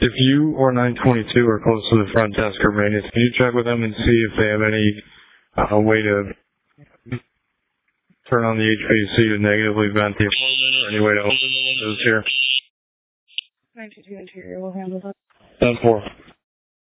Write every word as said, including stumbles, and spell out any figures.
If you or nine twenty-two are close to the front desk or maintenance, can you check with them and see if they have any uh, way to turn on the H V A C to negatively vent the apartment or any way to open those here? nine two two Interior will handle that. ten four.